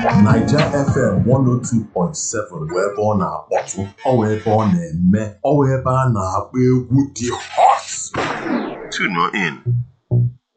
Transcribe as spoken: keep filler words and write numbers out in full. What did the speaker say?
Niger F M one oh two point seven wee ebe ọ na-akpọtụ, ọ wee ebe ọ na-eme, ọ wee ebe a na-agba egwu dị hot. Tune in.